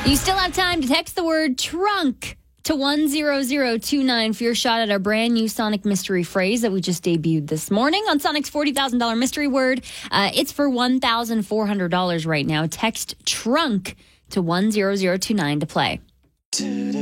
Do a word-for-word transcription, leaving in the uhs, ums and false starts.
You still have time to text the word trunk to one zero zero two nine for your shot at our brand new Sonic mystery phrase that we just debuted this morning on Sonic's forty thousand dollars mystery word. Uh, it's for one thousand four hundred dollars right now. Text trunk to one zero zero two nine to play.